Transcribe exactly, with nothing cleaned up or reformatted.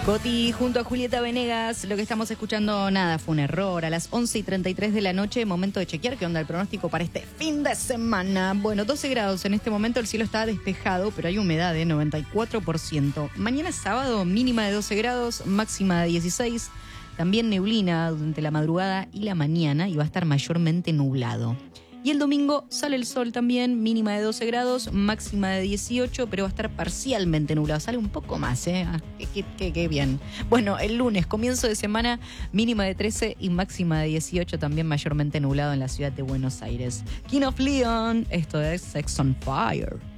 Coti junto a Julieta Venegas, lo que estamos escuchando, nada, fue un error. A las once y treinta y tres de la noche, momento de chequear qué onda el pronóstico para este fin de semana. Bueno, doce grados en este momento, el cielo está despejado, pero hay humedad de noventa y cuatro por ciento. Mañana sábado, mínima de doce grados, máxima de dieciséis. También neblina durante la madrugada y la mañana y va a estar mayormente nublado. Y el domingo sale el sol también, mínima de doce grados, máxima de dieciocho, pero va a estar parcialmente nublado. Sale un poco más, ¿eh? Ah, qué, qué, qué, qué bien. Bueno, el lunes, comienzo de semana, mínima de trece y máxima de dieciocho, también mayormente nublado en la ciudad de Buenos Aires. King of Leon, esto es Sex on Fire.